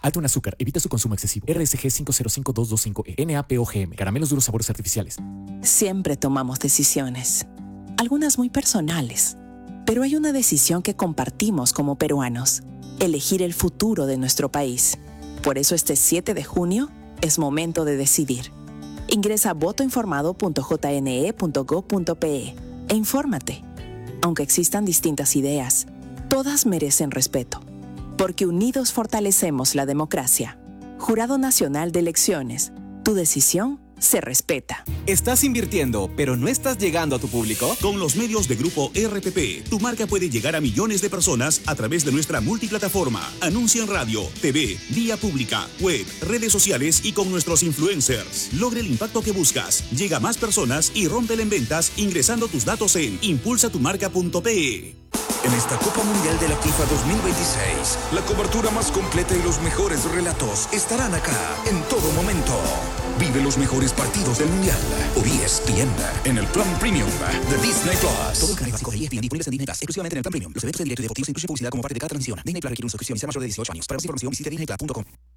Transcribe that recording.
Alto en azúcar. Evita su consumo excesivo. RSG 505225E. NAPOGM. Caramelos duros, sabores artificiales. Siempre tomamos decisiones. Algunas muy personales. Pero hay una decisión que compartimos como peruanos. Elegir el futuro de nuestro país. Por eso este 7 de junio es momento de decidir. Ingresa a votoinformado.jne.gov.pe e infórmate. Aunque existan distintas ideas, todas merecen respeto. Porque unidos fortalecemos la democracia. Jurado Nacional de Elecciones. Tu decisión se respeta. ¿Estás invirtiendo, pero no estás llegando a tu público? Con los medios de Grupo RPP, tu marca puede llegar a millones de personas a través de nuestra multiplataforma. Anuncia en radio, TV, vía pública, web, redes sociales y con nuestros influencers. Logra el impacto que buscas, llega a más personas y rómpela en ventas ingresando tus datos en impulsatumarca.pe. En esta Copa Mundial de la FIFA 2026, la cobertura más completa y los mejores relatos estarán acá en todo momento. Vive los mejores partidos del Mundial por ESPN en el Plan Premium de Disney Plus. Todos los canales básicos de ESPN disponibles en Disney Plus, exclusivamente en el Plan Premium. Los eventos en directo y deportivos incluyen publicidad como parte de cada transmisión. Disney Plus requiere una suscripción y sea mayor de 18 años. Para más información visite disneyplus.com.